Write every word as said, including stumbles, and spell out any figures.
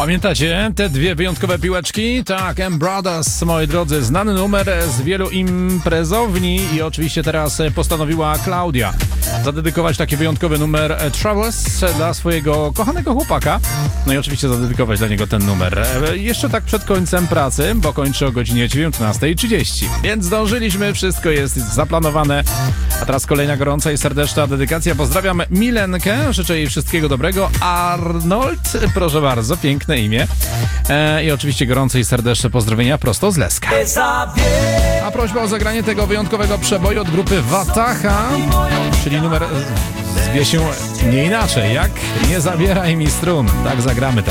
Pamiętacie te dwie wyjątkowe piłeczki? Tak, M Brothers, moi drodzy, znany numer z wielu imprezowni i oczywiście teraz postanowiła Klaudia zadedykować taki wyjątkowy numer Travelers dla swojego kochanego chłopaka. No i oczywiście zadedykować dla niego ten numer. Jeszcze tak przed końcem pracy, bo kończy o godzinie dziewiętnasta trzydzieści. Więc zdążyliśmy, wszystko jest zaplanowane. A teraz kolejna gorąca i serdeczna dedykacja. Pozdrawiam Milenkę, życzę jej wszystkiego dobrego. Arnold, proszę bardzo, piękne imię. E, I oczywiście gorące i serdeczne pozdrowienia prosto z Leska. A prośba o zagranie tego wyjątkowego przeboju od grupy Wataha, czyli numer zwie się nie inaczej, jak Nie zabieraj mi strun. Tak zagramy teraz.